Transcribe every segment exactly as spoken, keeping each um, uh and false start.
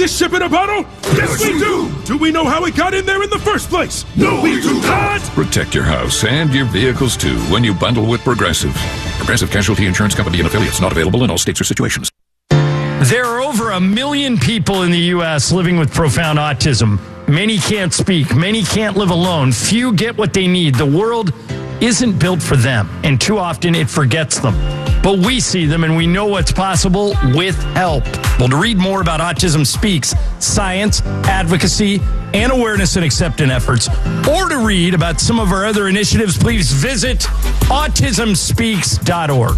this ship in a bottle? Yes, we do! Do we know how it got in there in the first place? No, we do not! Protect your house and your vehicles, too, when you bundle with Progressive. Progressive Casualty Insurance Company and affiliates, not available in all states or situations. There are over a million people in the U S living with profound autism. Many can't speak. Many can't live alone. Few get what they need. The world isn't built for them, and too often it forgets them. But we see them, and we know what's possible with help. Well, to read more about Autism Speaks, science, advocacy, and awareness and acceptance efforts, or to read about some of our other initiatives, please visit autism speaks dot org.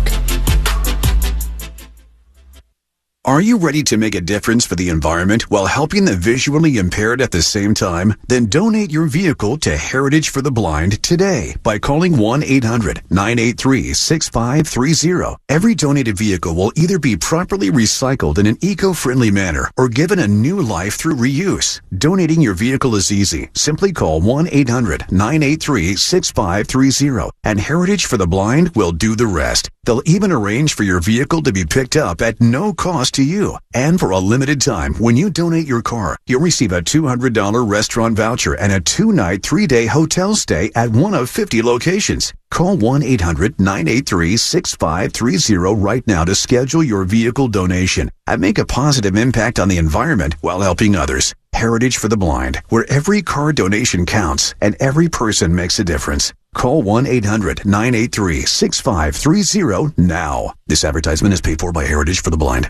Are you ready to make a difference for the environment while helping the visually impaired at the same time? Then donate your vehicle to Heritage for the Blind today by calling one eight hundred nine eight three six five three zero. Every donated vehicle will either be properly recycled in an eco-friendly manner or given a new life through reuse. Donating your vehicle is easy. Simply call one eight hundred nine eight three six five three zero and Heritage for the Blind will do the rest. They'll even arrange for your vehicle to be picked up at no cost to you. And for a limited time, when you donate your car, you'll receive a two hundred dollars restaurant voucher and a two-night, three-day hotel stay at one of fifty locations. Call one eight hundred nine eight three six five three zero right now to schedule your vehicle donation and make a positive impact on the environment while helping others. Heritage for the Blind, where every car donation counts and every person makes a difference. Call one eight hundred nine eight three six five three zero now. This advertisement is paid for by Heritage for the Blind.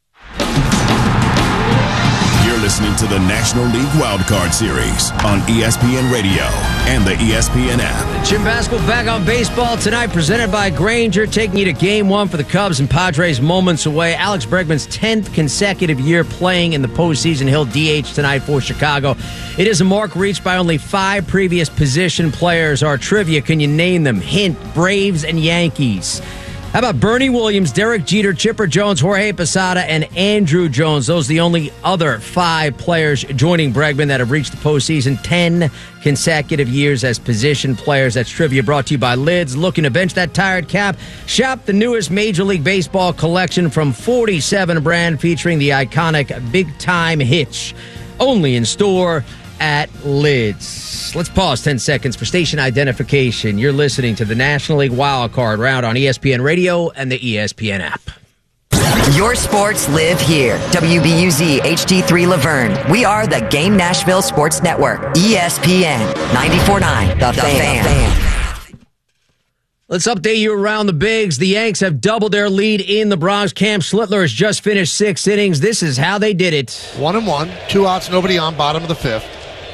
You're listening to the National League Wildcard Series on E S P N Radio and the E S P N app. Jim Basketball back on baseball tonight, presented by Grainger, taking you to game one for the Cubs and Padres moments away. Alex Bregman's tenth consecutive year playing in the postseason. He'll D H tonight for Chicago. It is a mark reached by only five previous position players. Our trivia, can you name them? Hint, Braves and Yankees. How about Bernie Williams, Derek Jeter, Chipper Jones, Jorge Posada, and Andrew Jones? Those are the only other five players joining Bregman that have reached the postseason ten consecutive years as position players. That's trivia brought to you by Lids. Looking to bench that tired cap? Shop the newest Major League Baseball collection from forty-seven brand featuring the iconic Big Time Hitch. Only in store at Lids. Let's pause ten seconds for station identification. You're listening to the National League Wildcard Round on E S P N Radio and the E S P N app. Your sports live here. W B U Z H D three Laverne. We are the Game Nashville Sports Network. E S P N ninety-four point nine. The, the Fan. Fan. Let's update you around the bigs. The Yanks have doubled their lead in the Bronx. Cam Schlittler has just finished six innings. This is how they did it. One and one. Two outs, nobody on, bottom of the fifth.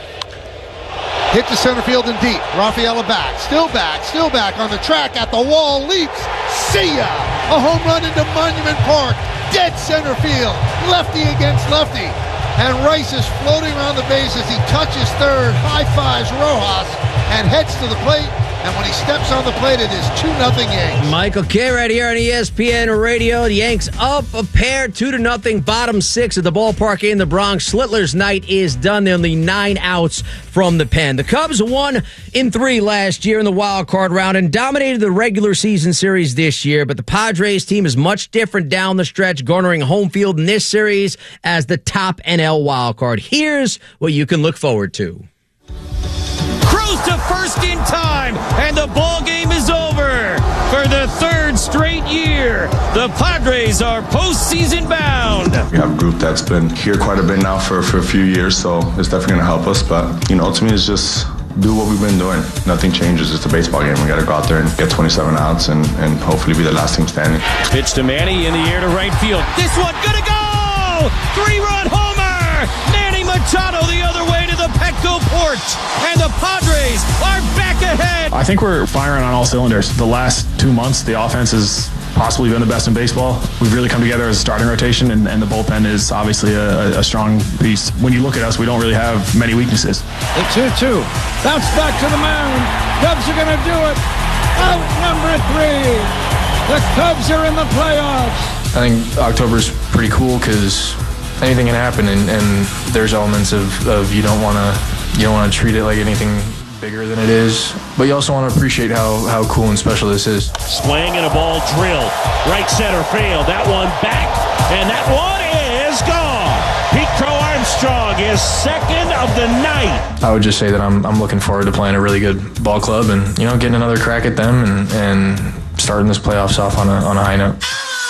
Hit to center field and deep. Rafaela back. Still back. Still back on the track. At the wall. Leaps. See ya! A home run into Monument Park. Dead center field. Lefty against lefty. And Rice is floating around the bases. He touches third. High fives Rojas and heads to the plate. And when he steps on the plate, it is two nothing Yanks. Michael K. right here on E S P N Radio. The Yanks up a pair, two to nothing, bottom six at the ballpark in the Bronx. Schlittler's night is done. They're only nine outs from the pen. The Cubs won in three last year in the wild card round and dominated the regular season series this year. But the Padres team is much different down the stretch, garnering home field in this series as the top N L wild card. Here's what you can look forward to. Cruise to first in time, and the ball game is over. For the third straight year, the Padres are postseason bound. We have a group that's been here quite a bit now for, for a few years, so it's definitely going to help us. But, you know, ultimately it's just do what we've been doing. Nothing changes. It's a baseball game. We got to go out there and get twenty-seven outs and, and hopefully be the last team standing. Pitch to Manny in the air to right field. This one gonna go! Three-run homer! Manny Machado the other way to the Petco porch. And the Padres are back ahead. I think we're firing on all cylinders. The last two months, the offense has possibly been the best in baseball. We've really come together as a starting rotation, and, and the bullpen is obviously a, a strong piece. When you look at us, we don't really have many weaknesses. The two two. Bounce back to the mound. Cubs are going to do it. Out number three. The Cubs are in the playoffs. I think October's pretty cool because anything can happen, and, and there's elements of, of you don't want to you don't want to treat it like anything bigger than it is, but you also want to appreciate how, how cool and special this is. Swing and a ball drill. Right center field. That one back, and that one is gone. Pete Crow, our Armstrong, his second of the night. I would just say that I'm I'm looking forward to playing a really good ball club and, you know, getting another crack at them and, and starting this playoffs off on a on a high note.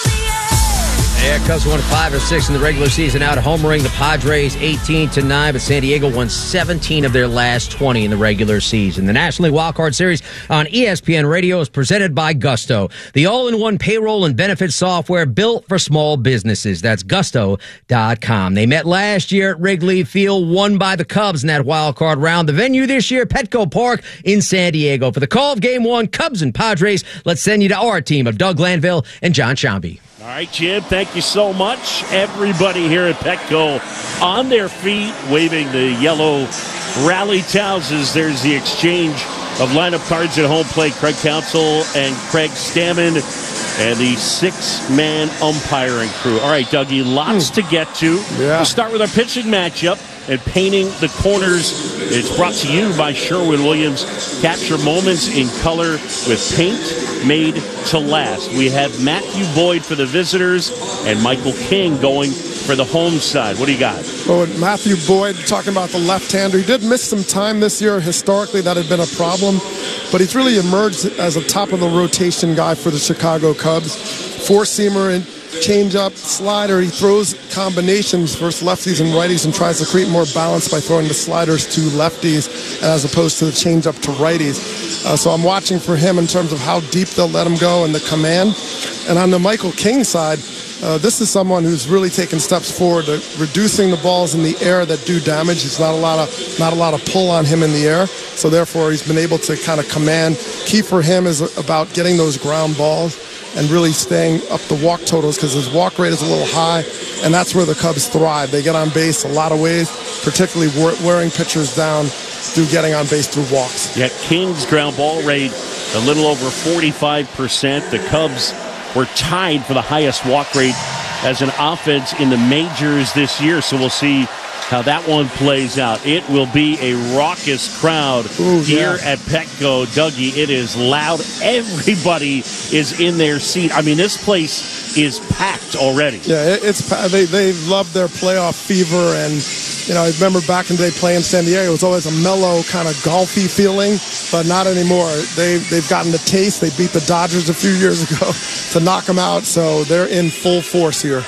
Yeah, Cubs won five or six in the regular season out, homering the Padres eighteen to nine, but San Diego won seventeen of their last twenty in the regular season. The National League Wildcard Series on E S P N Radio is presented by Gusto, the all-in-one payroll and benefits software built for small businesses. That's gusto dot com. They met last year at Wrigley Field, won by the Cubs in that wildcard round. The venue this year, Petco Park in San Diego. For the call of Game one, Cubs and Padres, let's send you to our team of Doug Glanville and John Shambi. All right, Jim, thank you so much. Everybody here at Petco on their feet, waving the yellow rally towels as there's the exchange of lineup cards at home plate. Craig Counsell and Craig Stammen and the six-man umpiring crew. All right, Dougie, lots mm. to get to. Yeah. We'll start with our pitching matchup and painting the corners. It's brought to you by Sherwin-Williams. Capture moments in color with paint made to last. We have Matthew Boyd for the visitors and Michael King going for the home side. What do you got? Well, Matthew Boyd, talking about the left-hander, he did miss some time this year. Historically, that had been a problem, but he's really emerged as a top-of-the-rotation guy for the Chicago Cubs. Four-seamer and change-up, slider. He throws combinations versus lefties and righties and tries to create more balance by throwing the sliders to lefties as opposed to the change-up to righties. Uh, so I'm watching for him in terms of how deep they'll let him go and the command. And on the Michael King side, uh, this is someone who's really taken steps forward to reducing the balls in the air that do damage. There's not a lot of not a lot of pull on him in the air, so therefore he's been able to kind of command. Key for him is about getting those ground balls and really staying up the walk totals because his walk rate is a little high, and that's where the Cubs thrive. They get on base a lot of ways, particularly wearing pitchers down through getting on base through walks. Yet King's ground ball rate a little over forty-five percent. The Cubs were tied for the highest walk rate as an offense in the majors this year, so we'll see how that one plays out. It will be a raucous crowd Ooh, here yeah. at Petco. Dougie, it is loud. Everybody is in their seat. I mean, this place is packed already. Yeah, it's they they love their playoff fever, and you know, I remember back in the day playing San Diego, it was always a mellow kind of golfy feeling, but not anymore. They they've gotten the taste. They beat the Dodgers a few years ago to knock them out, so they're in full force here.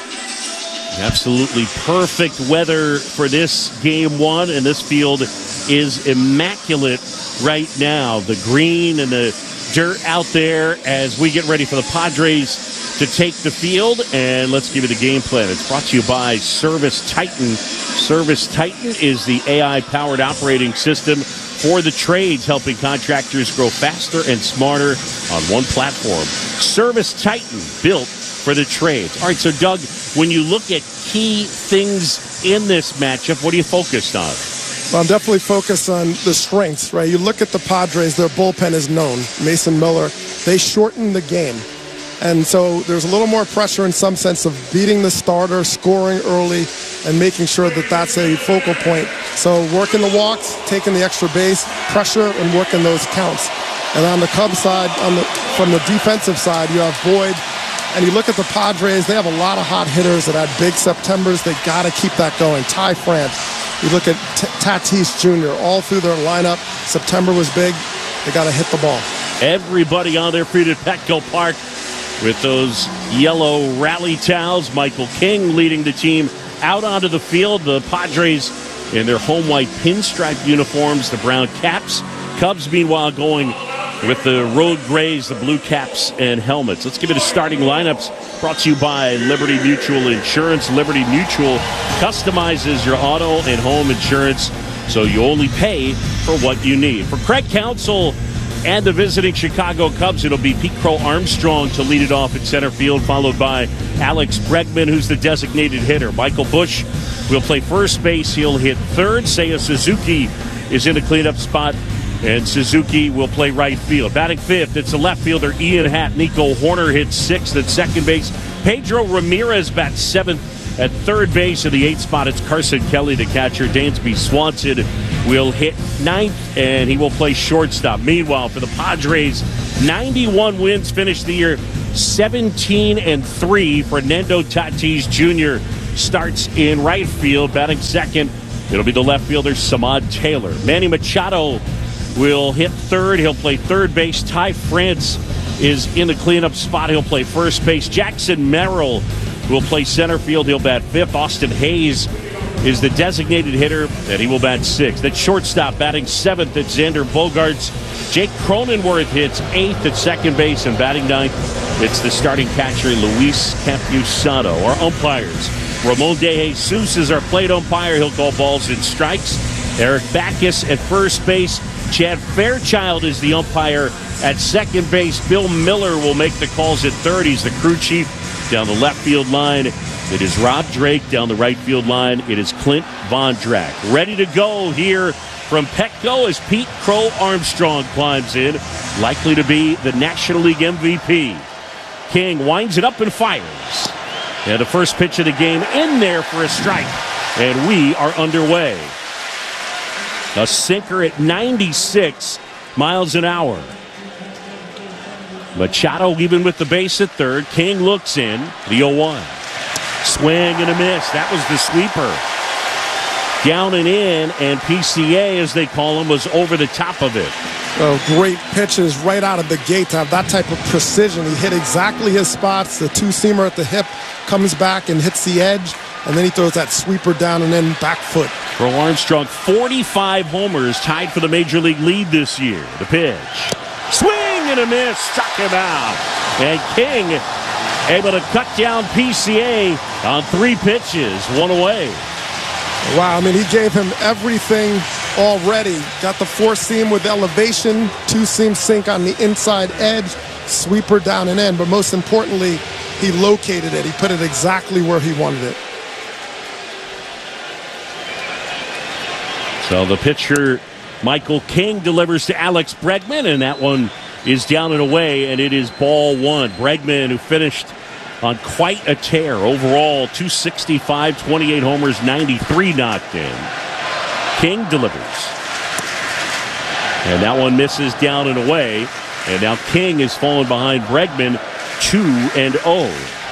Absolutely perfect weather for this game one, and this field is immaculate right now. The green and the dirt out there as we get ready for the Padres to take the field, and let's give you the game plan. It's brought to you by Service Titan. Service Titan is the A I-powered operating system for the trades, helping contractors grow faster and smarter on one platform. Service Titan, built for the trades. All right, so Doug, when you look at key things in this matchup, what are you focused on? Well, I'm definitely focused on the strengths, right? You look at the Padres, their bullpen is known. Mason Miller, they shorten the game. And so there's a little more pressure in some sense of beating the starter, scoring early, and making sure that that's a focal point. So working the walks, taking the extra base, pressure, and working those counts. And on the Cubs side, on the, from the defensive side, you have Boyd. And you look at the Padres, they have a lot of hot hitters that had big Septembers. They got to keep that going. Ty France. You look at T- Tatis Junior All through their lineup. September was big. They got to hit the ball. Everybody on their feet at Petco Park with those yellow rally towels. Michael King leading the team out onto the field. The Padres in their home white pinstripe uniforms, the brown caps. Cubs, meanwhile, going with the road grays, the blue caps, and helmets. Let's give it a starting lineups brought to you by Liberty Mutual Insurance. Liberty Mutual customizes your auto and home insurance so you only pay for what you need. For Craig Counsell and the visiting Chicago Cubs, it'll be Pete Crow Armstrong to lead it off at center field, followed by Alex Bregman, who's the designated hitter. Michael Busch will play first base. He'll hit third. Seiya Suzuki is in the cleanup spot, and Suzuki will play right field. Batting fifth, it's the left fielder Ian Happ. Nico Horner hits sixth at second base. Pedro Ramirez bats seventh at third base. In the eighth spot, it's Carson Kelly, the catcher. Dansby Swanson will hit ninth, and he will play shortstop. Meanwhile, for the Padres, ninety-one wins finished the year seventeen and three. Fernando Tatis Junior starts in right field. Batting second, It'll be the left fielder, Samad Taylor. Manny Machado will hit third. He'll play third base. Ty France is in the cleanup spot. He'll play first base. Jackson Merrill will play center field. He'll bat fifth. Austin Hayes is the designated hitter, and he will bat sixth. At shortstop, batting seventh at Xander Bogaerts. Jake Cronenworth hits eighth at second base, and batting ninth, it's the starting catcher, Luis Campusano. Our umpires, Ramon De Jesus is our plate umpire. He'll call balls and strikes. Eric Backus at first base. Chad Fairchild is the umpire at second base. Bill Miller will make the calls at third. He's the crew chief. Down the left field line, it is Rob Drake. Down the right field line, it is Clint Vondrack. Ready to go here from Petco as Pete Crow Armstrong climbs in, likely to be the National League M V P. King winds it up and fires. And the first pitch of the game in there for a strike. And we are underway. A sinker at ninety-six miles an hour. Machado even with the base at third. King looks in. The oh one. Swing and a miss. That was the sweeper. Down and in, and P C A, as they call him, was over the top of it. Oh, great pitches right out of the gate to have that type of precision. He hit exactly his spots. The two-seamer at the hip comes back and hits the edge, and then he throws that sweeper down and then back foot. Crow Armstrong, forty-five homers, tied for the Major League lead this year. The pitch. Swing and a miss. Struck him out. And King able to cut down P C A on three pitches. One away. Wow, I mean, he gave him everything already. Got the four-seam with elevation, two-seam sink on the inside edge, sweeper down and in. But most importantly, he located it. He put it exactly where he wanted it. So the pitcher, Michael King, delivers to Alex Bregman, and that one is down and away, and it is ball one. Bregman, who finished on quite a tear. Overall, two sixty-five, twenty-eight homers, ninety-three knocked in. King delivers. And that one misses down and away. And now King is falling behind Bregman, two and oh.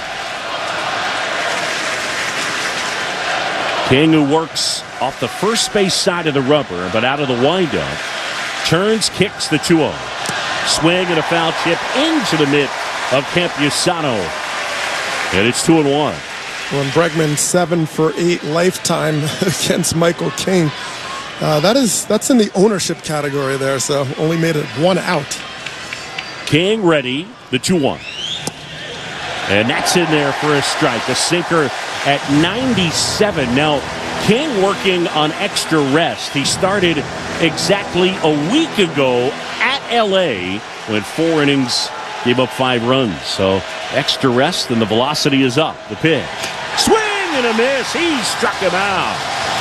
King, who works off the first base side of the rubber, but out of the windup, turns, kicks the two oh. Swing and a foul tip into the mitt of Campusano. And it's two and one. When Bregman seven for eight lifetime against Michael King, uh, that is that's in the ownership category there. So only made it one out. King ready, the two one, and that's in there for a strike. A sinker at ninety-seven. Now King working on extra rest. He started exactly a week ago at L A when four innings gave up five runs. So extra rest, and the velocity is up. The pitch. Swing and a miss. He struck him out.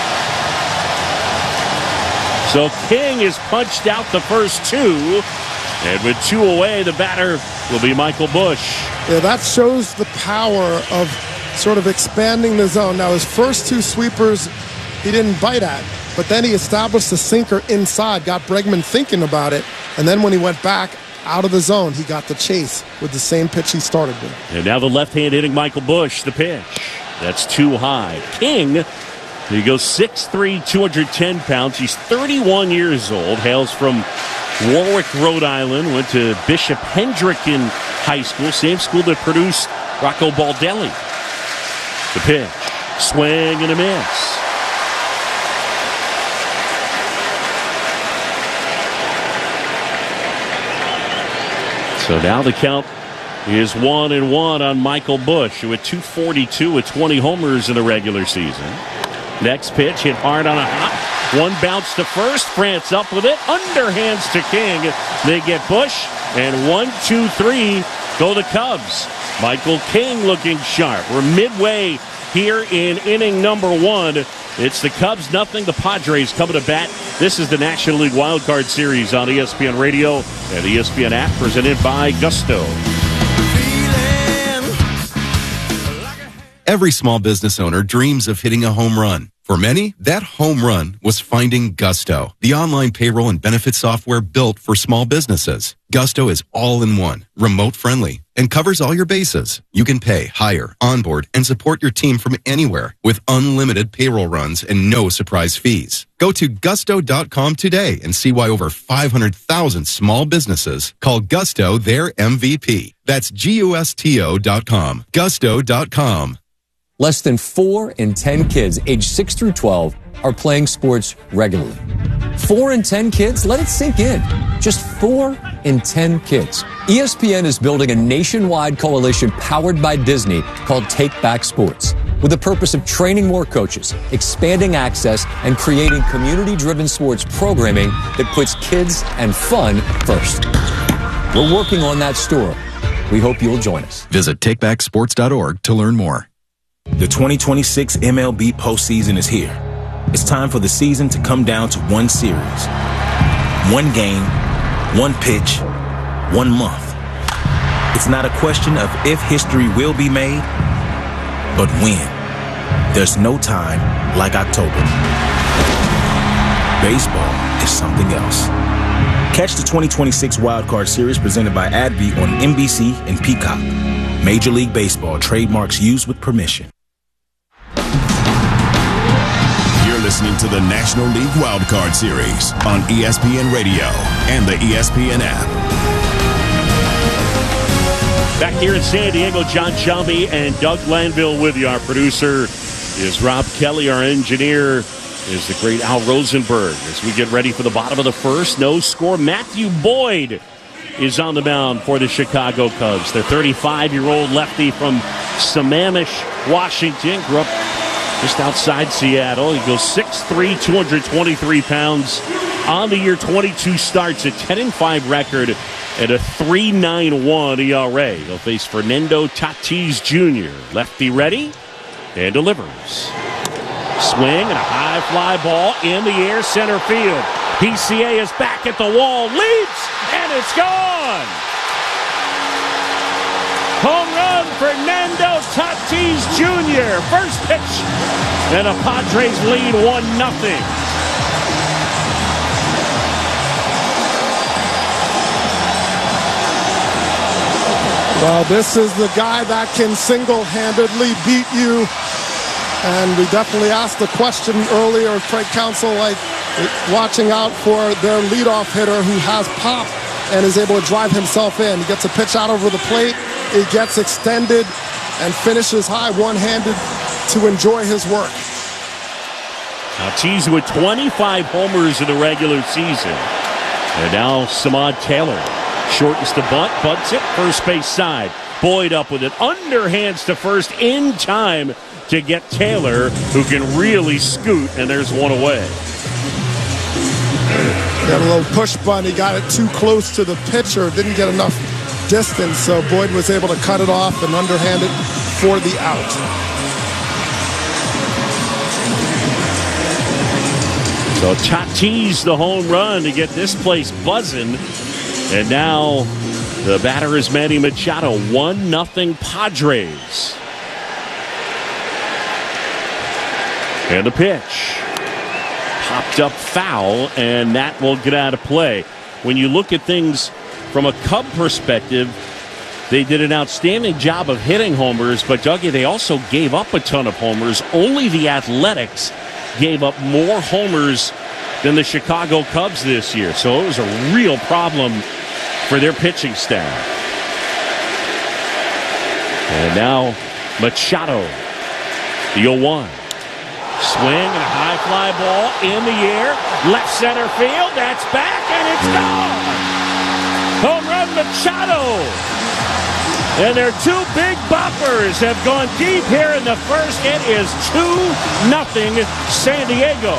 So King has punched out the first two. And with two away, the batter will be Michael Busch. Yeah, that shows the power of sort of expanding the zone. Now, his first two sweepers, he didn't bite at. But then he established the sinker inside, got Bregman thinking about it. And then when he went back out of the zone, he got the chase with the same pitch he started with. And now the left-hand hitting Michael Busch, the pitch. That's too high. King, he goes six three, two hundred ten pounds. He's thirty-one years old, hails from Warwick, Rhode Island, went to Bishop Hendricken High School, same school that produced Rocco Baldelli. The pitch, swing and a miss. So now the count is one and one on Michael Busch, who at two forty-two with twenty homers in the regular season. Next pitch hit hard on a hop. One bounce to first. France up with it. Underhands to King. They get Busch. And one, two, three go the Cubs. Michael King looking sharp. We're midway here in inning number one. It's the Cubs nothing. The Padres coming to bat. This is the National League Wild Card Series on E S P N Radio and the E S P N app, presented by Gusto. Every small business owner dreams of hitting a home run. For many, that home run was finding Gusto, the online payroll and benefit software built for small businesses. Gusto is all-in-one, remote-friendly, and covers all your bases. You can pay, hire, onboard, and support your team from anywhere with unlimited payroll runs and no surprise fees. Go to gusto dot com today and see why over five hundred thousand small businesses call Gusto their M V P. That's G U S T O dot com. gusto dot com. Less than four in ten kids aged six through twelve are playing sports regularly. Four in ten kids? Let it sink in. Just four in ten kids. E S P N is building a nationwide coalition powered by Disney called Take Back Sports, with the purpose of training more coaches, expanding access, and creating community-driven sports programming that puts kids and fun first. We're working on that story. We hope you'll join us. Visit take back sports dot org to learn more. The twenty twenty-six M L B postseason is here. It's time for the season to come down to one series. One game, one pitch, one month. It's not a question of if history will be made, but when. There's no time like October. Baseball is something else. Catch the twenty twenty-six Wild Card Series presented by AbbVie on N B C and Peacock. Major League Baseball trademarks used with permission. You're listening to the National League Wild Card Series on E S P N Radio and the E S P N app. Back here in San Diego, John Shelby and Doug Glanville with you. Our producer is Rob Kelly. Our engineer is the great Al Rosenberg. As we get ready for the bottom of the first, no score. Matthew Boyd is on the mound for the Chicago Cubs. Their thirty-five-year-old lefty from Sammamish, Washington. Grew up just outside Seattle. He goes six three, two hundred twenty-three pounds. On the year, twenty-two starts, a ten and five record, and a three point nine one E R A. He'll face Fernando Tatis Junior Lefty ready and delivers. Swing and a high fly ball in the air, center field. P C A is back at the wall, leaps, and it's gone. Home run, Fernando Tatis Junior First pitch, and the Padres lead one nothing. Well, this is the guy that can single-handedly beat you. And we definitely asked the question earlier, Craig Counsell, like watching out for their leadoff hitter who has pop and is able to drive himself in. He gets a pitch out over the plate. He gets extended and finishes high one-handed to enjoy his work. Tatis with twenty-five homers in the regular season. And now Samad Taylor shortens the bunt, bunts it, first base side. Boyd up with it, underhands to first in time to get Taylor, who can really scoot, and there's one away. Got a little push bunt. He got it too close to the pitcher. Didn't get enough distance, so Boyd was able to cut it off and underhand it for the out. So Tatis the home run to get this place buzzing. And now the batter is Manny Machado. one nothing Padres. And the pitch. Popped up foul, and that will get out of play. When you look at things from a Cub perspective, they did an outstanding job of hitting homers, but Dougie, they also gave up a ton of homers. Only the Athletics gave up more homers than the Chicago Cubs this year. So it was a real problem for their pitching staff. And now Machado, the oh one. Swing and a high fly ball in the air. Left center field. That's back, and it's gone. Home run Machado. And their two big boppers have gone deep here in the first. It is two nothing San Diego.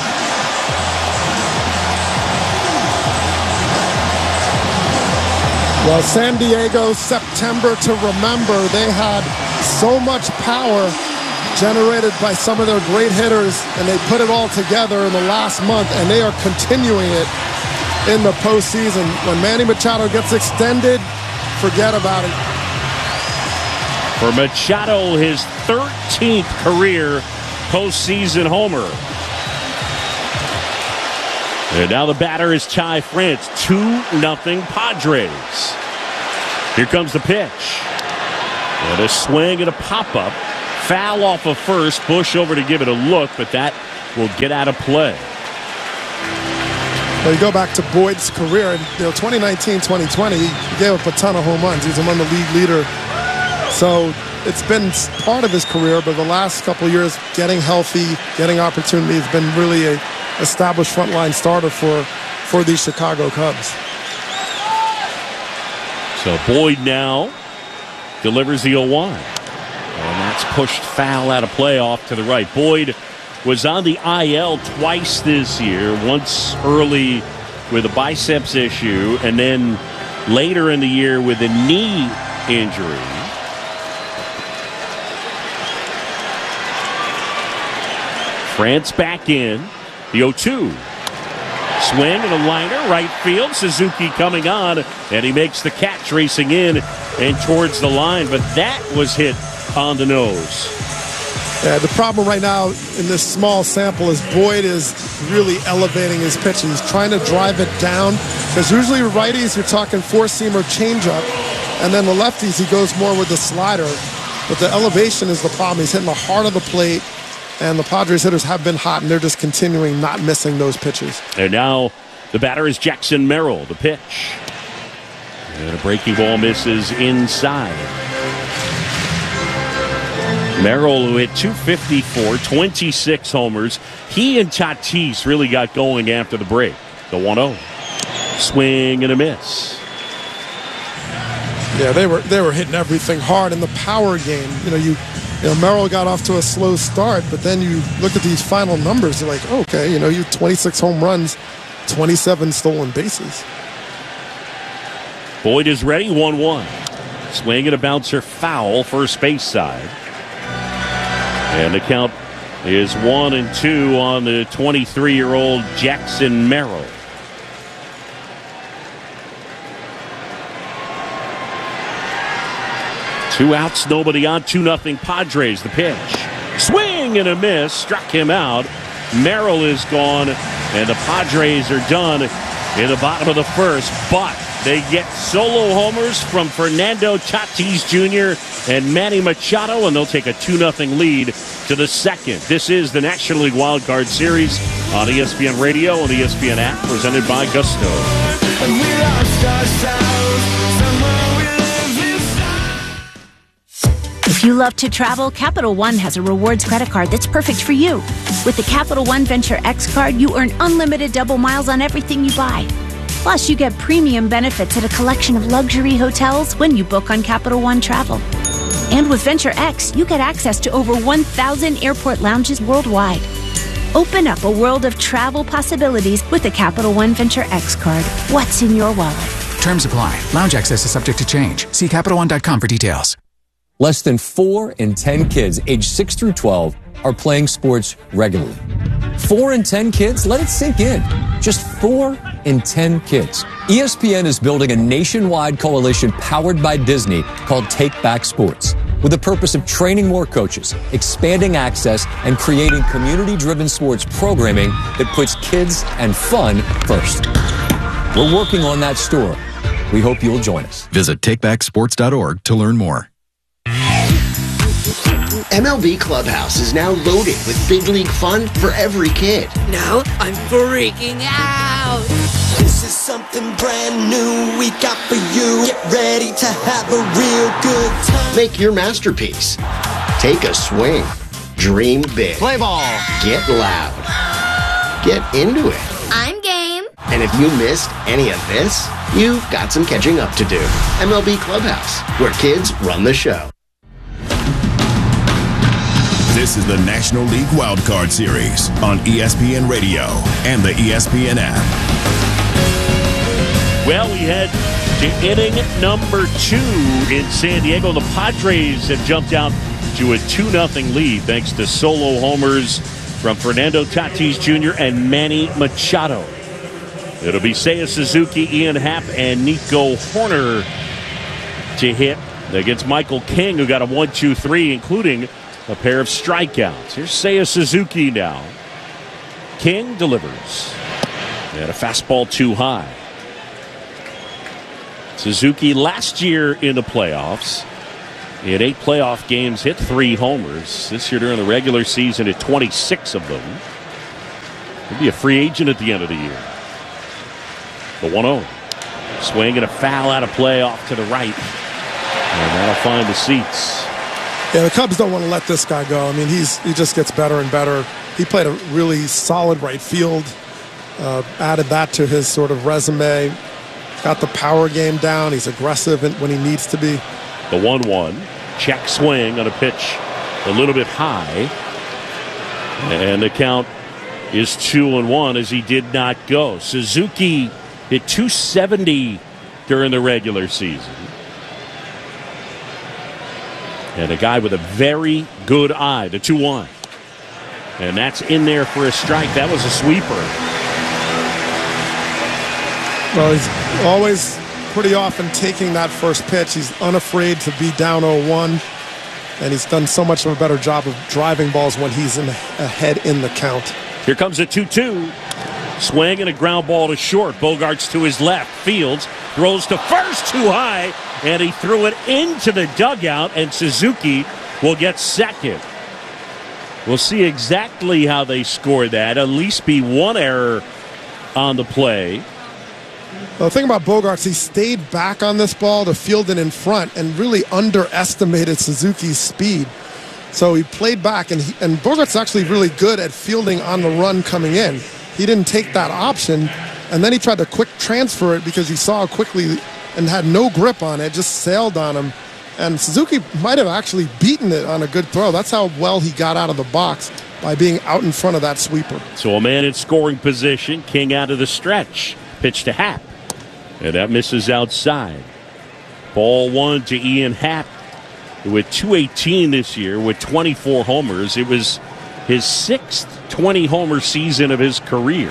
Well, San Diego, September to remember. They had so much power generated by some of their great hitters, and they put it all together in the last month, and they are continuing it in the postseason. When Manny Machado gets extended, forget about it. For Machado, his thirteenth career postseason homer. And now the batter is Ty France. two nothing Padres. Here comes the pitch. And a swing and a pop-up. Foul off of first. Bush over to give it a look, but that will get out of play. Well, you go back to Boyd's career, in you know, twenty nineteen twenty twenty, he gave up a ton of home runs. He's among the league leader. So it's been part of his career, but the last couple of years, getting healthy, getting opportunity, has been really a established frontline starter for, for these Chicago Cubs. So Boyd now delivers the oh one. And that's pushed foul out of play off to the right. Boyd was on the I L twice this year, once early with a biceps issue, and then later in the year with a knee injury. France back in. The oh two. Swing and a liner, right field. Suzuki coming on, and he makes the catch, racing in and towards the line, but that was hit on the nose. Yeah, the problem right now in this small sample is Boyd is really elevating his pitch. He's trying to drive it down, because usually righties, you're talking four-seamer changeup, and then the lefties, he goes more with the slider. But the elevation is the problem. He's hitting the heart of the plate, and the Padres hitters have been hot, and they're just continuing not missing those pitches. And now the batter is Jackson Merrill, the pitch. And a breaking ball misses inside. Merrill, who hit two fifty-four, twenty-six homers. He and Tatis really got going after the break. The one oh. Swing and a miss. Yeah, they were they were hitting everything hard in the power game. You know, you you know, Merrill got off to a slow start, but then you look at these final numbers, you're like, okay, you know, you twenty-six home runs, twenty-seven stolen bases. Boyd is ready, one one. Swing and a bouncer foul, first base side. And the count is one and two on the twenty-three-year-old Jackson Merrill. Two outs, nobody on, two nothing Padres. The pitch. Swing and a miss, struck him out. Merrill is gone, and the Padres are done in the bottom of the first. But they get solo homers from Fernando Tatis Junior and Manny Machado, and they'll take a two nothing lead to the second. This is the National League Wild Card Series on E S P N Radio and the E S P N app, presented by Gusto. If you love to travel, Capital One has a rewards credit card that's perfect for you. With the Capital One Venture X card, you earn unlimited double miles on everything you buy. Plus, you get premium benefits at a collection of luxury hotels when you book on Capital One Travel. And with Venture X, you get access to over one thousand airport lounges worldwide. Open up a world of travel possibilities with the Capital One Venture X card. What's in your wallet? Terms apply. Lounge access is subject to change. See Capital One dot com for details. Less than four in ten kids aged six through twelve are playing sports regularly. Four in ten kids? Let it sink in. Just four in ten kids. E S P N is building a nationwide coalition powered by Disney called Take Back Sports, with the purpose of training more coaches, expanding access, and creating community-driven sports programming that puts kids and fun first. We're working on that story. We hope you'll join us. Visit take back sports dot org to learn more. M L B Clubhouse is now loaded with big league fun for every kid. Now I'm freaking out. This is something brand new we got for you. Get ready to have a real good time. Make your masterpiece. Take a swing. Dream big. Play ball. Get loud. Get into it. I'm game. And if you missed any of this, you've got some catching up to do. M L B Clubhouse, where kids run the show. This is the National League Wild Card Series on E S P N Radio and the E S P N app. Well, we head to inning number two in San Diego. The Padres have jumped out to a two nothing lead thanks to solo homers from Fernando Tatis Junior and Manny Machado. It'll be Seiya Suzuki, Ian Happ, and Nico Hoerner to hit against Michael King, who got a one two three, including a pair of strikeouts. Here's Seiya Suzuki now. King delivers. And a fastball too high. Suzuki last year in the playoffs. He had eight playoff games, hit three homers. This year during the regular season, hit twenty-six of them. He'll be a free agent at the end of the year. The one oh. Swing and a foul out of play off to the right. And that'll find the seats. Yeah, the Cubs don't want to let this guy go. I mean, he's he just gets better and better. He played a really solid right field. Uh, added that to his sort of resume. Got the power game down. He's aggressive when he needs to be. The one one. Check swing on a pitch a little bit high. And the count is two and one as he did not go. Suzuki hit two seventy during the regular season. And a guy with a very good eye, the two one. And that's in there for a strike. That was a sweeper. Well, he's always pretty often taking that first pitch. He's unafraid to be down oh one. And he's done so much of a better job of driving balls when he's in ahead in the count. Here comes a two two. Swing and a ground ball to short. Bogarts to his left. Fields throws to first too high. And he threw it into the dugout. And Suzuki will get second. We'll see exactly how they scored that. At least be one error on the play. Well, the thing about Bogarts, he stayed back on this ball to field it in front and really underestimated Suzuki's speed. So he played back, and, he, and Bogarts is actually really good at fielding on the run coming in. He didn't take that option, and then he tried to quick transfer it because he saw quickly and had no grip on it, just sailed on him. And Suzuki might have actually beaten it on a good throw. That's how well he got out of the box, by being out in front of that sweeper. So a man in scoring position, King out of the stretch. Pitch to Happ. And that misses outside. Ball one to Ian Happ with two eighteen this year with twenty-four homers. It was his sixth twenty-homer season of his career.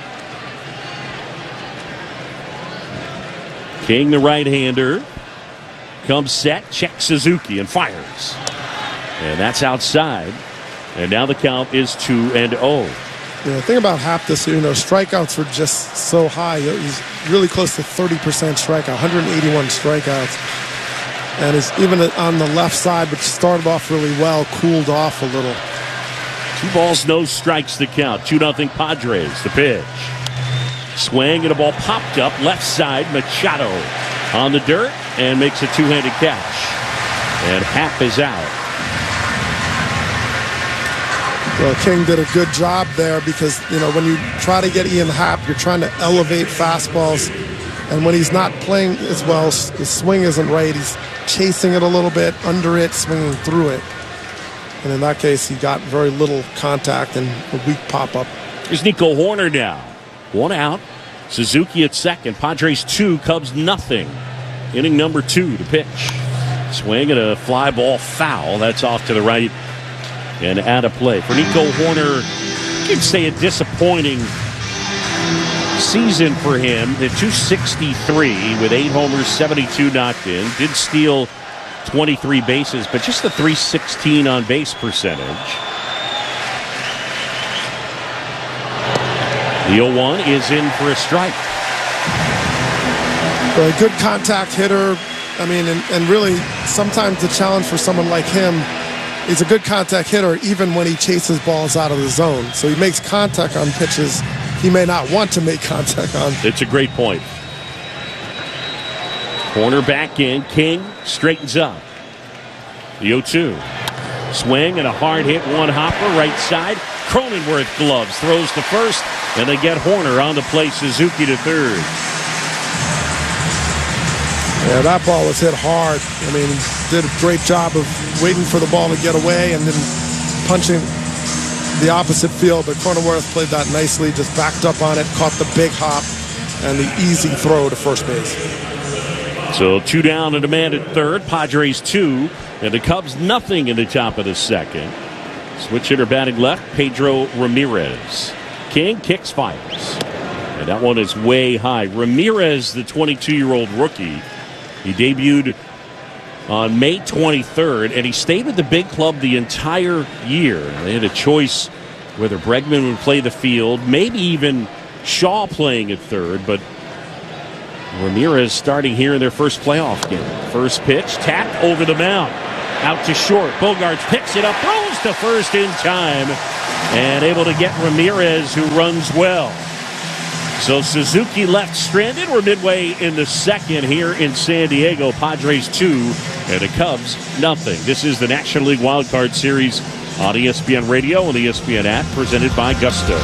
King, the right-hander, comes set, checks Suzuki, and fires. And that's outside. And now the count is two and oh. Yeah, the thing about Happ this year, you know, strikeouts were just so high. He's really close to thirty percent strikeout, one hundred eighty-one strikeouts. And he's even on the left side, which started off really well, cooled off a little. Two balls, no strikes to count. two nothing Padres, the pitch. Swing and a ball popped up left side. Machado on the dirt and makes a two-handed catch. And Happ is out. Well, King did a good job there because, you know, when you try to get Ian Happ, you're trying to elevate fastballs. And when he's not playing as well, his swing isn't right. He's chasing it a little bit, under it, swinging through it. And in that case, he got very little contact and a weak pop-up. Here's Nico Hoerner now. One out. Suzuki at second. Padres two, Cubs nothing. Inning number two to pitch. Swing and a fly ball foul. That's off to the right and out of play. For Nico Hoerner, you could say a disappointing season for him. The two sixty-three with eight homers, seventy-two knocked in. Did steal twenty-three bases, but just the three sixteen on base percentage. The oh one is in for a strike. Well, a good contact hitter. I mean, and, and really, sometimes the challenge for someone like him, he's a good contact hitter even when he chases balls out of the zone. So he makes contact on pitches he may not want to make contact on. It's a great point. Corner back in. King straightens up. The oh two. Swing and a hard hit, one hopper, right side. Cronenworth gloves, throws to first, and they get Hoerner on the play. Suzuki to third. Yeah, that ball was hit hard. I mean, he did a great job of waiting for the ball to get away and then punching the opposite field. But Cronenworth played that nicely, just backed up on it, caught the big hop, and the easy throw to first base. So two down and a man at third. Padres two, and the Cubs nothing in the top of the second. Switch hitter batting left, Pedro Ramirez. King kicks, fires. And that one is way high. Ramirez, the twenty-two-year-old rookie, he debuted on May twenty-third, and he stayed with the big club the entire year. They had a choice whether Bregman would play the field, maybe even Shaw playing at third, but Ramirez starting here in their first playoff game. First pitch, tapped over the mound. Out to short. Bogaerts picks it up, throws to first in time, and able to get Ramirez, who runs well. So Suzuki left stranded. We're midway in the second here in San Diego. Padres two and the Cubs nothing. This is the National League Wild Card Series on E S P N Radio and the E S P N app, presented by Gusto.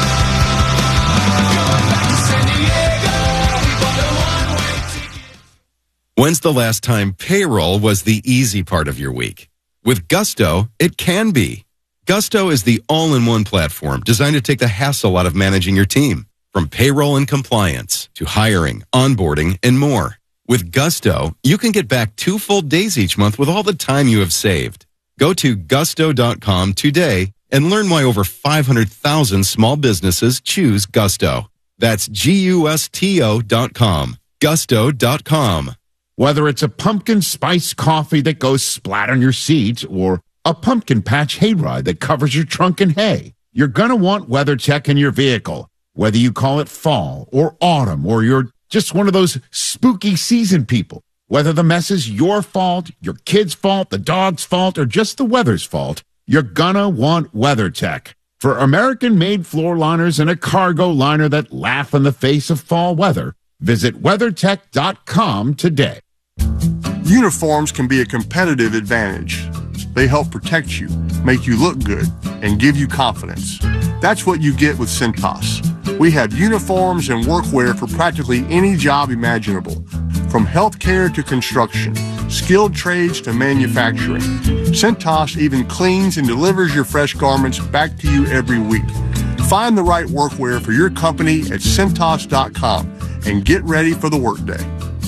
When's the last time payroll was the easy part of your week? With Gusto, it can be. Gusto is the all-in-one platform designed to take the hassle out of managing your team. From payroll and compliance to hiring, onboarding, and more. With Gusto, you can get back two full days each month with all the time you have saved. Go to gusto dot com today and learn why over five hundred thousand small businesses choose Gusto. That's G U S T O dot com. gusto dot com. Whether it's a pumpkin spice coffee that goes splat on your seats or a pumpkin patch hayride that covers your trunk in hay, you're going to want WeatherTech in your vehicle. Whether you call it fall or autumn or you're just one of those spooky season people, whether the mess is your fault, your kid's fault, the dog's fault, or just the weather's fault, you're gonna want WeatherTech. For American-made floor liners and a cargo liner that laugh in the face of fall weather, visit WeatherTech dot com today. Uniforms can be a competitive advantage. They help protect you, make you look good, and give you confidence. That's what you get with Cintas. We have uniforms and workwear for practically any job imaginable, from healthcare to construction, skilled trades to manufacturing. Cintas even cleans and delivers your fresh garments back to you every week. Find the right workwear for your company at Cintas dot com and get ready for the workday.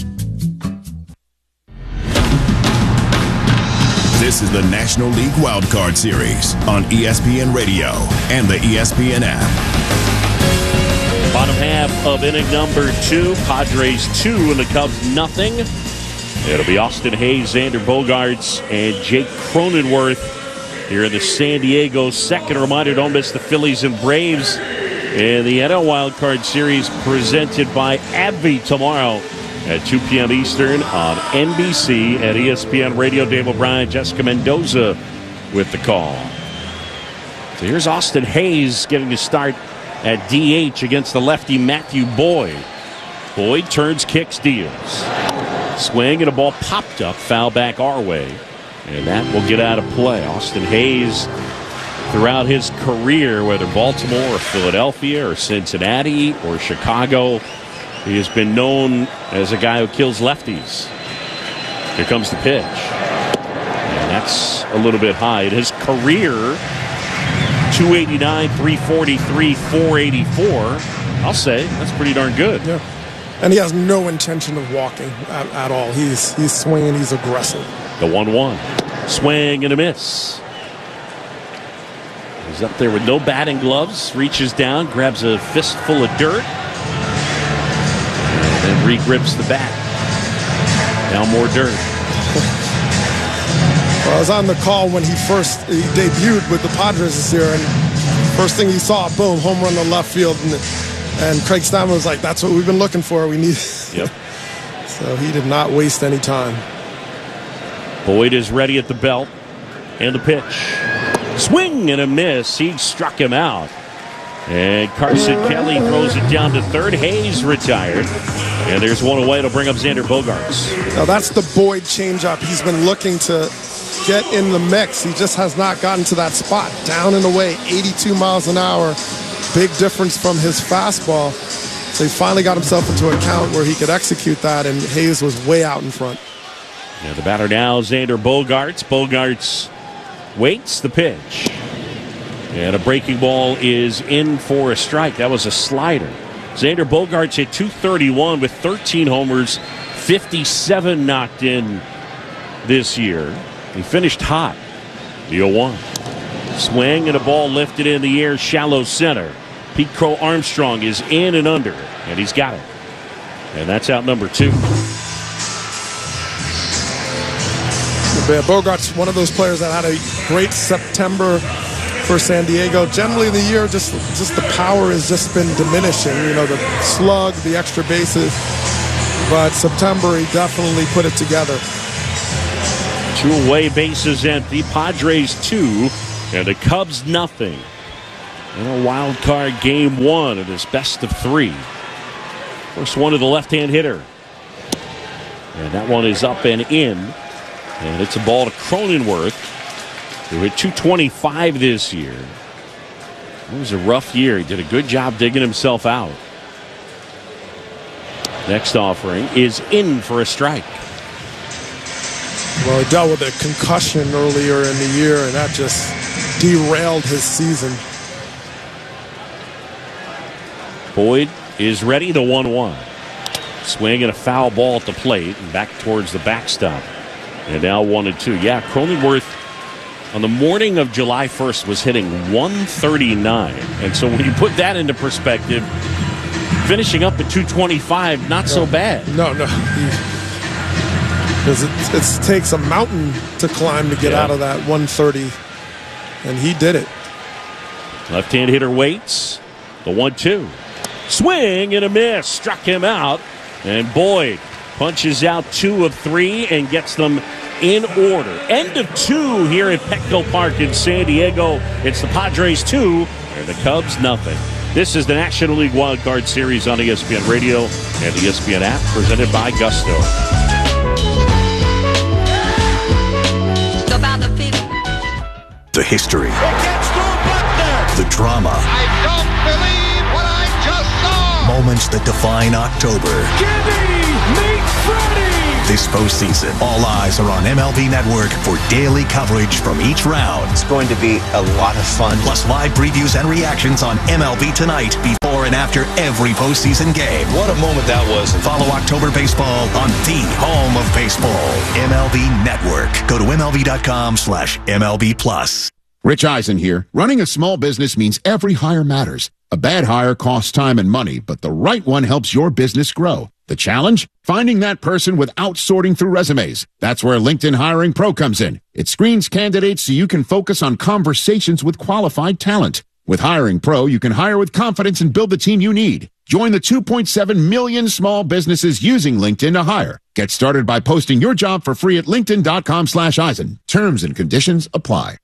This is the National League Wild Card Series on E S P N Radio and the E S P N app. Bottom half of inning number two. Padres two and the Cubs nothing. It'll be Austin Hayes, Xander Bogaerts, and Jake Cronenworth here in the San Diego second. Reminder, don't miss the Phillies and Braves in the N L Wild Card Series presented by AbbVie tomorrow at two p.m. Eastern on N B C at E S P N Radio. Dave O'Brien, Jessica Mendoza with the call. So here's Austin Hayes getting to start at D H against the lefty Matthew Boyd. Boyd turns, kicks, deals. Swing and a ball popped up, foul back our way. And that will get out of play. Austin Hayes, throughout his career, whether Baltimore or Philadelphia or Cincinnati or Chicago, he has been known as a guy who kills lefties. Here comes the pitch. And that's a little bit high. In his career, two eighty-nine, three forty-three, four eighty-four. I'll say that's pretty darn good. Yeah. And he has no intention of walking at, at all. He's he's swinging, he's aggressive. The one one. Swing and a miss. He's up there with no batting gloves, reaches down, grabs a fistful of dirt, and then re-grips the bat. Now more dirt. Well, I was on the call when he first he debuted with the Padres this year, and first thing he saw, boom, home run to left field, and, and Craig Steinman was like, "That's what we've been looking for. We need." Yep. So he did not waste any time. Boyd is ready at the belt, and the pitch, swing and a miss. He struck him out, and Carson Kelly throws it down to third. Hayes retired, and there's one away to bring up Xander Bogaerts. Now that's the Boyd changeup. He's been looking to get in the mix. He just has not gotten to that spot. Down and away, eighty-two miles an hour. Big difference from his fastball. So he finally got himself into a count where he could execute that, and Hayes was way out in front. Yeah, the batter now, Xander Bogaerts. Bogaerts waits the pitch. And a breaking ball is in for a strike. That was a slider. Xander Bogaerts hit two thirty-one with thirteen homers, fifty-seven knocked in this year. He finished hot. The oh one. Swing and a ball lifted in the air, shallow center. Pete Crow Armstrong is in and under, and he's got it. And that's out number two. Yeah, Bogart's one of those players that had a great September for San Diego. Generally in the year, just just the power has just been diminishing. You know, the slug, the extra bases. But September, he definitely put it together. Two away bases empty. Padres two, and the Cubs nothing. In a wild card game one of this best of three. First one to the left-hand hitter. And that one is up and in. And it's a ball to Cronenworth, who hit two twenty-five this year. It was a rough year. He did a good job digging himself out. Next offering is in for a strike. Well, he dealt with a concussion earlier in the year, and that just derailed his season. Boyd is ready, the one one. Swing and a foul ball at the plate and back towards the backstop. And now one and two. Yeah, Cronenworth on the morning of July first was hitting one thirty-nine. And so when you put that into perspective, finishing up at two twenty-five, not no, so bad. No, no. Because it, it takes a mountain to climb to get yeah. out of that one thirty. And he did it. Left-hand hitter waits. The one two. Swing and a miss. Struck him out. And Boyd punches out two of three and gets them in order. End of two here at Petco Park in San Diego. It's the Padres two and the Cubs nothing. This is the National League Wild Card Series on E S P N Radio and the E S P N app, presented by Gusto. The history. The drama. I don't believe what I just saw. Moments that define October. Gibby, meet Freddie. This postseason, all eyes are on M L B Network for daily coverage from each round. It's going to be a lot of fun. Plus live previews and reactions on M L B Tonight before and after every postseason game. What a moment that was. Follow October baseball on the home of baseball, M L B Network. Go to MLB.com slash MLB Plus. Rich Eisen here. Running a small business means every hire matters. A bad hire costs time and money, but the right one helps your business grow. The challenge? Finding that person without sorting through resumes. That's where LinkedIn Hiring Pro comes in. It screens candidates so you can focus on conversations with qualified talent. With Hiring Pro, you can hire with confidence and build the team you need. Join the two point seven million small businesses using LinkedIn to hire. Get started by posting your job for free at linkedin.com slash Eisen. Terms and conditions apply.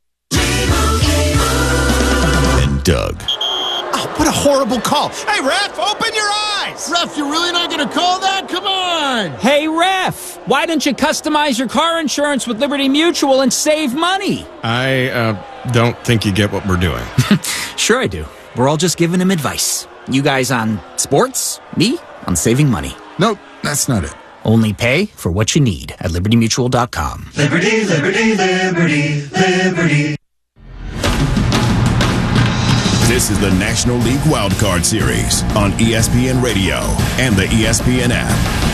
And Doug. Oh, what a horrible call. Hey, ref, open your eyes. Ref, you're really not going to call that? Come on. Hey, ref, why don't you customize your car insurance with Liberty Mutual and save money? I uh, don't think you get what we're doing. Sure I do. We're all just giving him advice. You guys on sports, me on saving money. Nope, that's not it. Only pay for what you need at liberty mutual dot com. Liberty, liberty, liberty, liberty. This is the National League Wild Card Series on E S P N Radio and the E S P N app.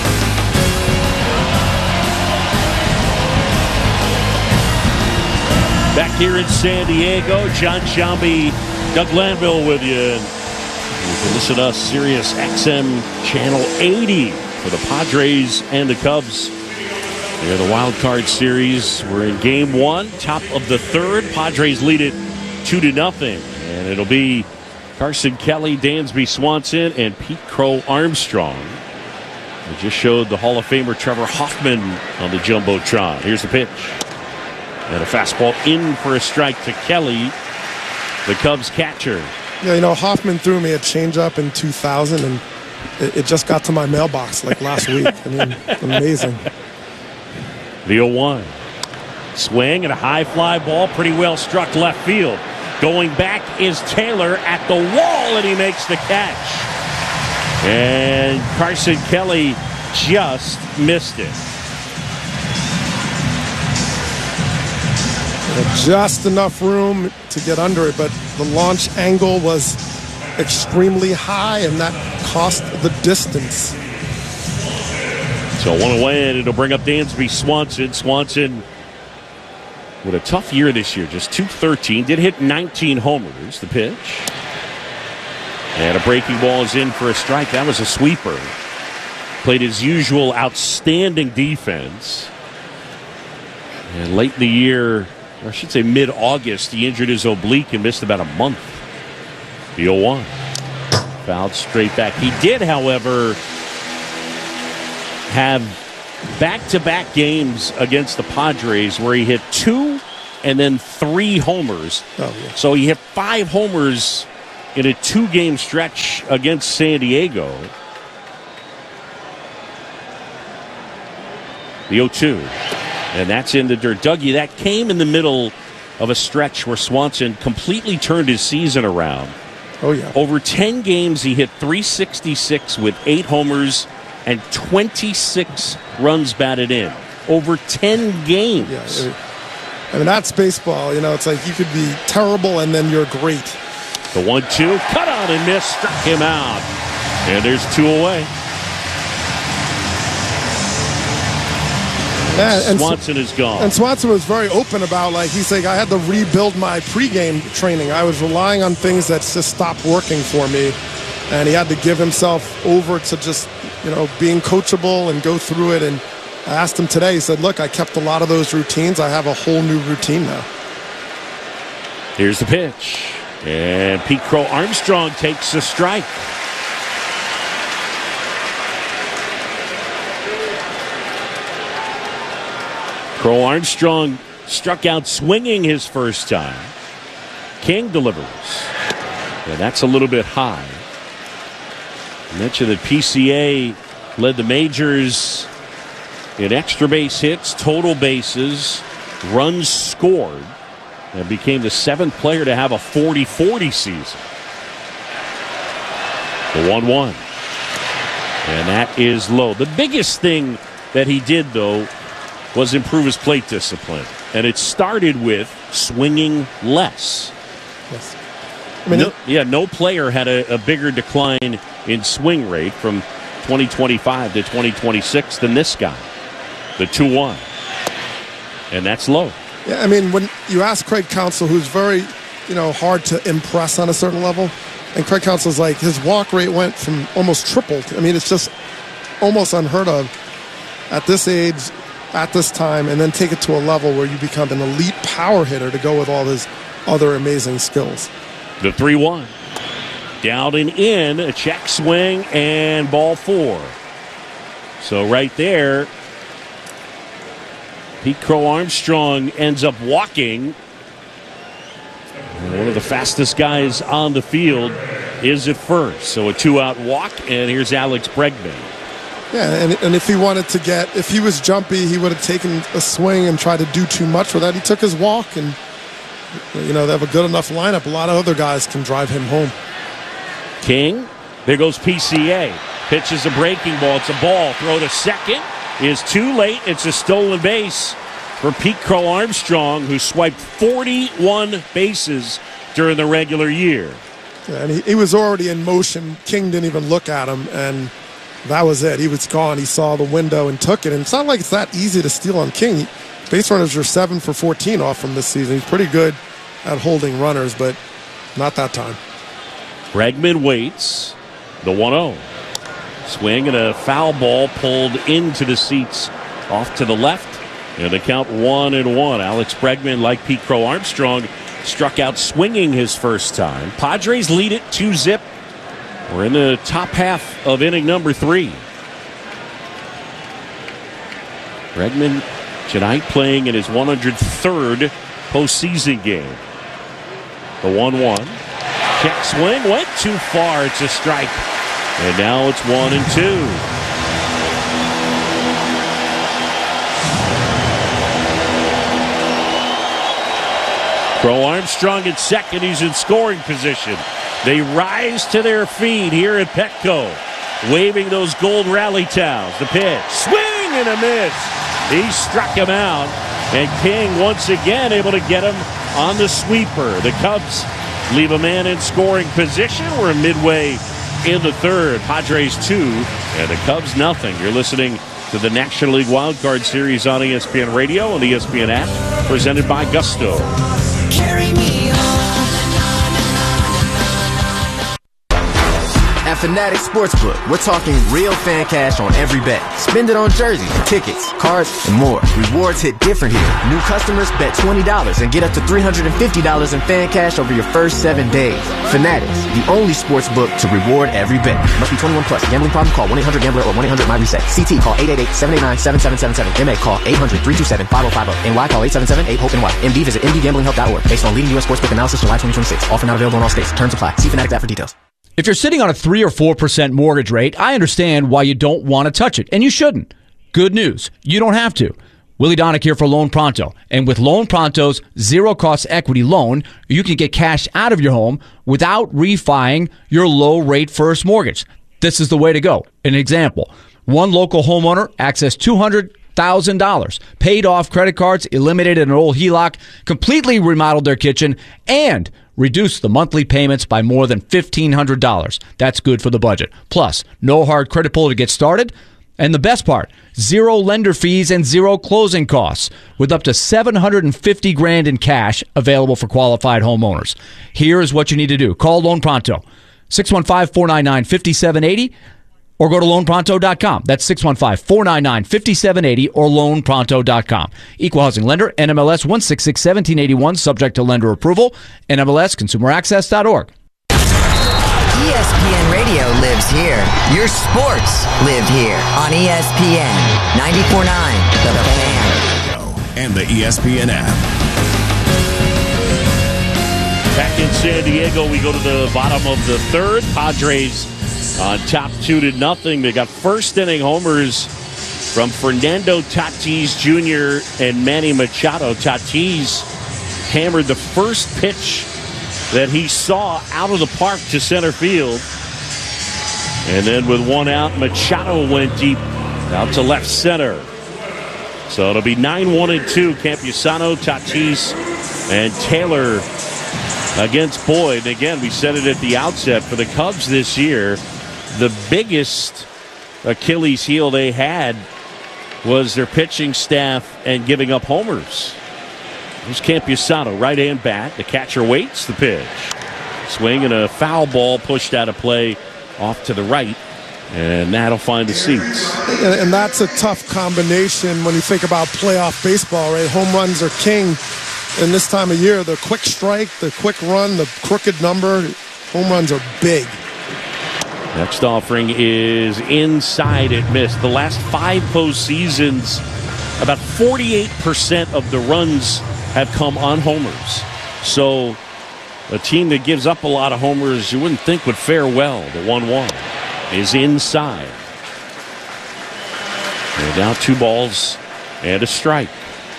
Back here in San Diego, John Sciambi, Doug Glanville with you. And you can listen to us, Sirius X M Channel eighty for the Padres and the Cubs. They're the Wild Card Series. We're in Game One, top of the third. Padres lead it two to nothing. And it'll be Carson Kelly, Dansby Swanson, and Pete Crow Armstrong. We just showed the Hall of Famer Trevor Hoffman on the Jumbotron. Here's the pitch. And a fastball in for a strike to Kelly, the Cubs catcher. Yeah, you know, Hoffman threw me a changeup in two thousand, and it, it just got to my mailbox like last week. I mean, amazing. The oh one. Swing and a high fly ball, pretty well struck left field. Going back is Taylor at the wall, and he makes the catch. And Carson Kelly just missed it. Just enough room to get under it, but the launch angle was extremely high, and that cost the distance. So one away, and it'll bring up Dansby Swanson. Swanson with a tough year this year, just two thirteen. Did hit nineteen homers, the pitch. And a breaking ball is in for a strike. That was a sweeper. Played his usual outstanding defense. And late in the year, or I should say mid-August, he injured his oblique and missed about a month. The oh one. Fouled straight back. He did, however, have back-to-back games against the Padres where he hit two and then three homers. Oh, yeah. So he hit five homers in a two-game stretch against San Diego. The oh two. And that's in the dirt. Dougie, that came in the middle of a stretch where Swanson completely turned his season around. Oh, yeah. Over ten games, he hit three sixty-six with eight homers and twenty-six runs batted in. Over ten games. Yeah, I mean, that's baseball. You know, it's like you could be terrible and then you're great. The one two, cut on and miss, struck him out. And there's two away. Yeah, and Swanson is gone. And Swanson was very open about, like, he's like, I had to rebuild my pregame training. I was relying on things that just stopped working for me. And he had to give himself over to just, you know, being coachable and go through it. And I asked him today, he said, look, I kept a lot of those routines. I have a whole new routine now. Here's the pitch. And Pete Crow Armstrong takes a strike. Crow Armstrong struck out swinging his first time. King delivers. And that's a little bit high. I mentioned that P C A led the majors in extra base hits, total bases, runs scored, and became the seventh player to have a forty forty season. The one one. And that is low. The biggest thing that he did, though, was improve his plate discipline. And it started with swinging less. Yes. I mean, no, yeah, no player had a, a bigger decline in swing rate from twenty twenty-five to twenty twenty-six than this guy. The two one. And that's low. Yeah, I mean, when you ask Craig Counsell, who's very, you know, hard to impress on a certain level, and Craig Counsell's like, his walk rate went from almost tripled. I mean, it's just almost unheard of at this age, at this time, and then take it to a level where you become an elite power hitter to go with all his other amazing skills. The three one. Down and in, a check swing, and ball four. So right there, Pete Crow Armstrong ends up walking. And one of the fastest guys on the field is at first. So a two-out walk, and here's Alex Bregman. Yeah, and, and if he wanted to get, if he was jumpy, he would have taken a swing and tried to do too much with that. He took his walk, and, you know, they have a good enough lineup. A lot of other guys can drive him home. King, there goes P C A. Pitches a breaking ball. It's a ball. Throw to second is too late. It's a stolen base for Pete Crow Armstrong, who swiped forty-one bases during the regular year. Yeah, and he, he was already in motion. King didn't even look at him, and that was it. He was gone. He saw the window and took it. And it's not like it's that easy to steal on King. Base runners are seven for fourteen off from this season. He's pretty good at holding runners, but not that time. Bregman waits. The one oh. Swing and a foul ball pulled into the seats off to the left. And the count one and one. Alex Bregman, like Pete Crow Armstrong, struck out swinging his first time. Padres lead it two zip. We're in the top half of inning number three. Bregman tonight playing in his one hundred third postseason game. The one one. Check swing went too far. It's a strike. And now it's one and two. Crow Armstrong at second. He's in scoring position. They rise to their feet here at Petco, waving those gold rally towels. The pitch. Swing and a miss. He struck him out. And King once again able to get him on the sweeper. The Cubs leave a man in scoring position. We're midway in the third. Padres two and the Cubs nothing. You're listening to the National League Wildcard Series on E S P N Radio and the E S P N app, presented by Gusto. Carry me on. At Fanatics Sportsbook, we're talking real fan cash on every bet. Spend it on jerseys, tickets, cards, and more. Rewards hit different here. New customers bet twenty dollars and get up to three hundred fifty dollars in fan cash over your first seven days. Fanatics, the only sportsbook to reward every bet. Must be twenty-one plus. Gambling problem? Call one eight hundred gambler or one eight hundred my reset. C T, call eight eight eight, seven eight nine, seven seven seven seven. M A, call eight hundred, three two seven, five oh five oh. N Y, call eight seven seven, eight, HOPE, N Y. M D, visit m d gambling help dot org. Based on leading U S sportsbook analysis, July twenty twenty-six. Offer not available in all states. Terms apply. See Fanatics app for details. If you're sitting on a three or four percent mortgage rate, I understand why you don't want to touch it, and you shouldn't. Good news, you don't have to. Willie Donick here for Loan Pronto, and with Loan Pronto's zero-cost equity loan, you can get cash out of your home without refining your low-rate first mortgage. This is the way to go. An example, one local homeowner accessed two hundred thousand dollars, paid off credit cards, eliminated an old H E L O C, completely remodeled their kitchen, and reduce the monthly payments by more than fifteen hundred dollars. That's good for the budget. Plus, no hard credit pull to get started. And the best part, zero lender fees and zero closing costs, with up to seven hundred fifty grand in cash available for qualified homeowners. Here is what you need to do. Call Loan Pronto, six one five, four nine nine, five seven eight zero, or go to loan pronto dot com. That's six one five, four nine nine, five seven eight zero or loan pronto dot com. Equal housing lender, N M L S one six six, one seven eight one, subject to lender approval, N M L S consumer access dot org. E S P N Radio lives here. Your sports live here on E S P N ninety-four point nine, The Fan. And the E S P N app. Back in San Diego, we go to the bottom of the third. Padres on top two to nothing. They got first inning homers from Fernando Tatis Junior and Manny Machado. Tatis hammered the first pitch that he saw out of the park to center field. And then with one out, Machado went deep out to left center. So it'll be nine one and two. Campusano, Tatis, and Taylor against Boyd. Again, we said it at the outset, for the Cubs this year, the biggest Achilles heel they had was their pitching staff and giving up homers. Here's Campusano, right-hand bat. The catcher waits the pitch. Swing and a foul ball pushed out of play off to the right. And that'll find the seats. And, and that's a tough combination when you think about playoff baseball, right? Home runs are king. And this time of year, the quick strike, the quick run, the crooked number, home runs are big. Next offering is inside. It missed. The last five postseasons, about forty-eight percent of the runs have come on homers. So a team that gives up a lot of homers you wouldn't think would fare well. The one one is inside. And now two balls and a strike.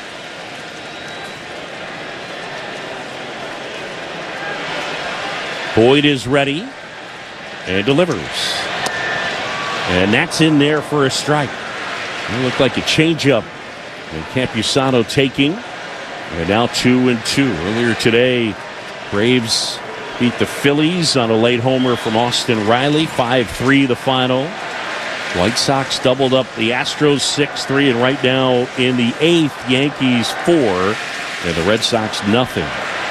Boyd is ready and delivers. And that's in there for a strike. It looked like a changeup. And Campusano taking. And now two and two. Earlier today, Braves beat the Phillies on a late homer from Austin Riley. five three the final. White Sox doubled up the Astros six three. And right now in the eighth, Yankees four. And the Red Sox nothing.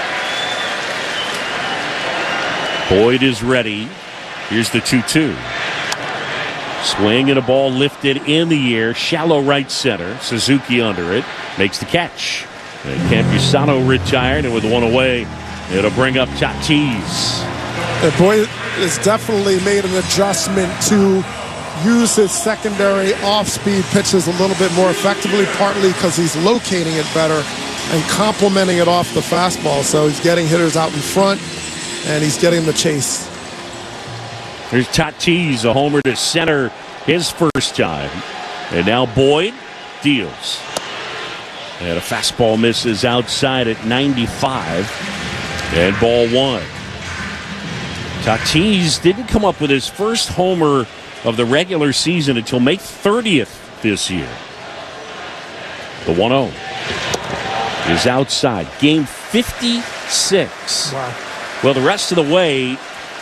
Boyd is ready. Here's the two two. Swing and a ball lifted in the air. Shallow right center. Suzuki under it. Makes the catch. And Campusano retired, and with one away, it'll bring up Tatis. And Boyd has definitely made an adjustment to use his secondary off-speed pitches a little bit more effectively, partly because he's locating it better and complementing it off the fastball. So he's getting hitters out in front, and he's getting the chase. Here's Tatis, a homer to center his first time. And now Boyd deals. And a fastball misses outside at ninety-five. And ball one. Tatis didn't come up with his first homer of the regular season until May thirtieth this year. The one oh is outside. Game fifty-six. Wow. Well, the rest of the way,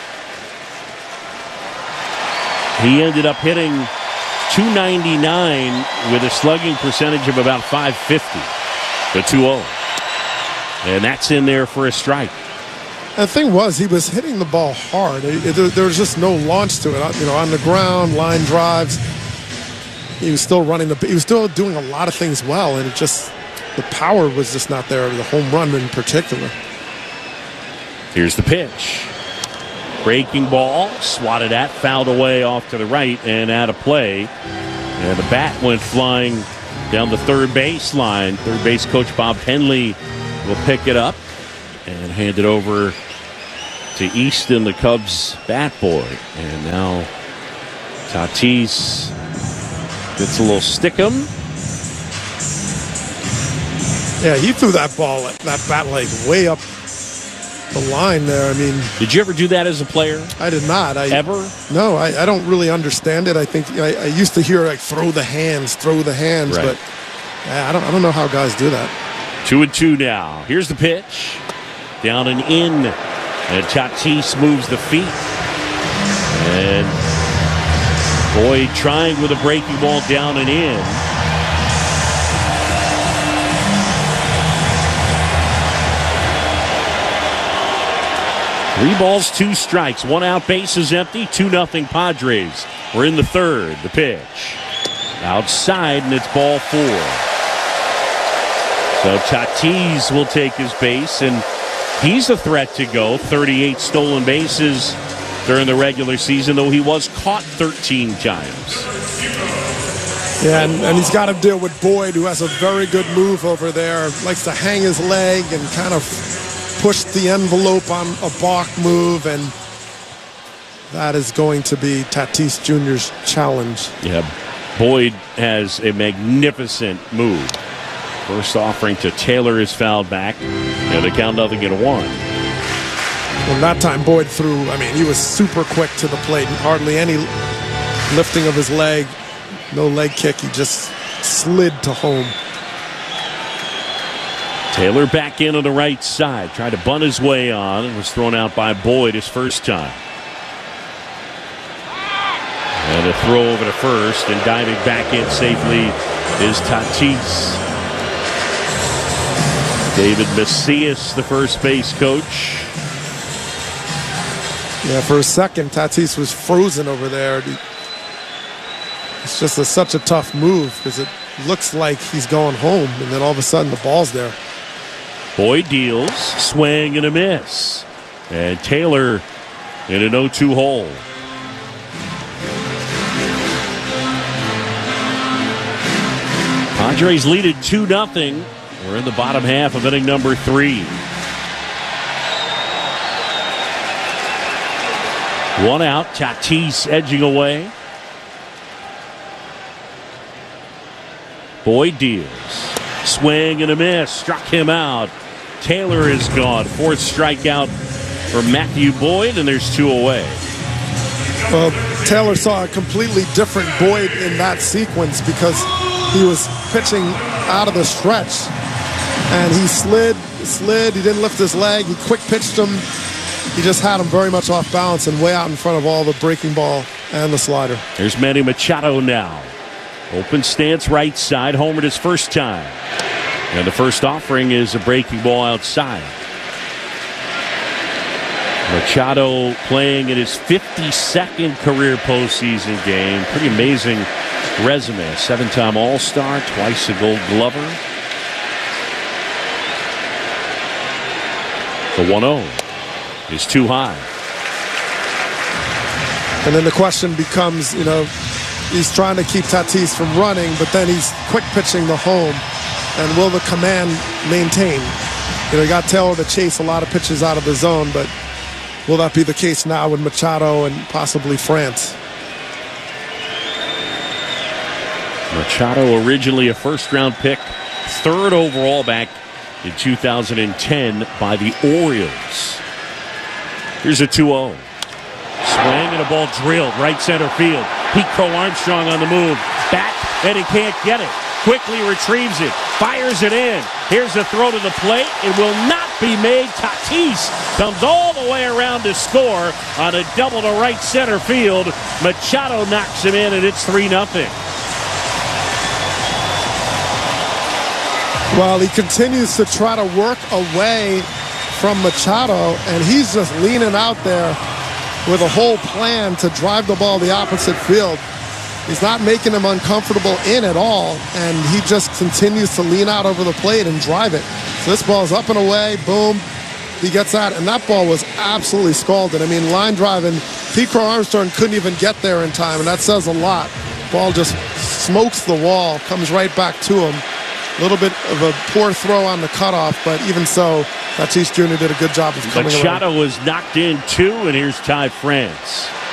he ended up hitting two ninety-nine with a slugging percentage of about five fifty. The two oh. And that's in there for a strike. And the thing was, he was hitting the ball hard. It, it, there, there was just no launch to it. You know, on the ground, line drives. He was still running the. He was still doing a lot of things well, and it just the power was just not there. The home run in particular. Here's the pitch. Breaking ball, swatted at, fouled away off to the right and out of play. And the bat went flying down the third baseline. Third base coach Bob Henley will pick it up and hand it over to Easton, the Cubs bat boy. And now Tatis gets a little stickum. Yeah, he threw that ball, that bat leg way up the line there. I mean, did you ever do that as a player? I did not. I, ever? No, I, I don't really understand it. I think I, I used to hear like throw the hands, throw the hands, right. but I don't. I don't know how guys do that. Two and two now. Here's the pitch, down and in, and Tatis moves the feet, and Boyd trying with a breaking ball down and in. Three balls, two strikes, one out, base is empty, two nothing Padres. We're in the third. The pitch outside, and it's ball four. So Tatis will take his base, and he's a threat to go. thirty-eight stolen bases during the regular season, though he was caught thirteen times. Yeah, and, and he's got to deal with Boyd, who has a very good move over there. Likes to hang his leg and kind of push the envelope on a balk move, and that is going to be Tatis Junior's challenge. Yeah, Boyd has a magnificent move. First offering to Taylor is fouled back, and they count nothing at one. Well, that time Boyd threw, I mean, he was super quick to the plate, hardly any lifting of his leg, no leg kick, he just slid to home. Taylor back in on the right side. Tried to bunt his way on and was thrown out by Boyd his first time. And a throw over to first, and diving back in safely is Tatis. David Macias, the first base coach. Yeah, for a second, Tatis was frozen over there. It's just a, such a tough move because it looks like he's going home, and then all of a sudden the ball's there. Boyd deals, swing and a miss. And Taylor in an oh two hole. Padres lead it two nothing. We're in the bottom half of inning number three. One out, Tatis edging away. Boyd deals. Swing and a miss. Struck him out. Taylor is gone. Fourth strikeout for Matthew Boyd, and there's two away. Well, Taylor saw a completely different Boyd in that sequence because he was pitching out of the stretch. And he slid, slid. He didn't lift his leg. He quick pitched him. He just had him very much off balance and way out in front of all the breaking ball and the slider. There's Manny Machado now. Open stance right side, homered his first time. And the first offering is a breaking ball outside. Machado playing in his fifty-second career postseason game. Pretty amazing resume. Seven-time All-Star, twice a Gold Glover. The one oh is too high. And then the question becomes, you know, he's trying to keep Tatis from running, but then he's quick pitching the home. And will the command maintain? You know, you got Taylor to chase a lot of pitches out of the zone, but will that be the case now with Machado and possibly France? Machado, originally a first-round pick, third overall back in two thousand ten by the Orioles. Here's a two oh. Swing and a ball drilled right center field. Pete Crow Armstrong on the move. Back, and he can't get it. Quickly retrieves it. Fires it in. Here's a throw to the plate. It will not be made. Tatis comes all the way around to score on a double to right center field. Machado knocks him in, and it's three nothing. Well, he continues to try to work away from Machado, and he's just leaning out there with a whole plan to drive the ball the opposite field. He's not making him uncomfortable in at all, and he just continues to lean out over the plate and drive it. So this ball's up and away, boom, he gets out, and that ball was absolutely scalded. I mean, line driving, T. Crow Armstrong couldn't even get there in time, and that says a lot. Ball just smokes the wall, comes right back to him. A little bit of a poor throw on the cutoff, but even so, Tatis Junior did a good job of coming around. Machado was knocked in, too, and here's Ty France.